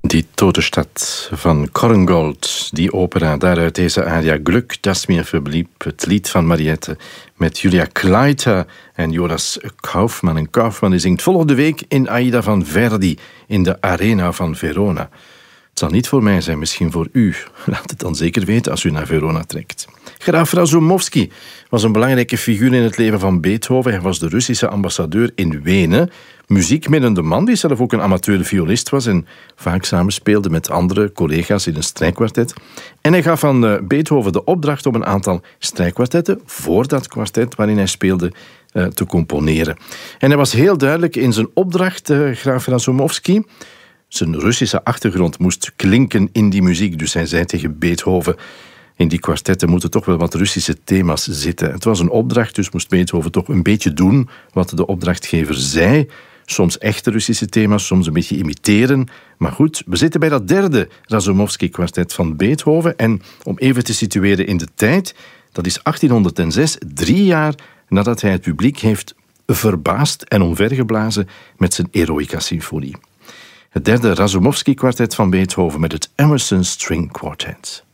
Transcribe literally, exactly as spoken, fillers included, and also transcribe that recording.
Die Todesstad van Korngold, die opera, daaruit deze aria Glück, das mir verblieb, het lied van Mariette met Julia Kleiter en Jonas Kaufmann. En Kaufmann die zingt volgende week in Aida van Verdi in de Arena van Verona. Het zal niet voor mij zijn, misschien voor u. Laat het dan zeker weten als u naar Verona trekt. Graaf Razumovsky was een belangrijke figuur in het leven van Beethoven. Hij was de Russische ambassadeur in Wenen. Muziekminnende man die zelf ook een amateur violist was en vaak samenspeelde met andere collega's in een strijkkwartet. En hij gaf aan Beethoven de opdracht om een aantal strijkkwartetten voor dat kwartet waarin hij speelde uh, te componeren. En hij was heel duidelijk in zijn opdracht, uh, graaf Razumovsky. Zijn Russische achtergrond moest klinken in die muziek, dus hij zei tegen Beethoven: in die kwartetten moeten toch wel wat Russische thema's zitten. Het was een opdracht, dus moest Beethoven toch een beetje doen wat de opdrachtgever zei. Soms echte Russische thema's, soms een beetje imiteren. Maar goed, we zitten bij dat derde Razumovsky-kwartet van Beethoven. En om even te situeren in de tijd, dat is achttienhonderdzes, drie jaar nadat hij het publiek heeft verbaasd en omvergeblazen met zijn Eroica-symfonie. Het derde Razumovsky-kwartet van Beethoven met het Emerson String Quartet.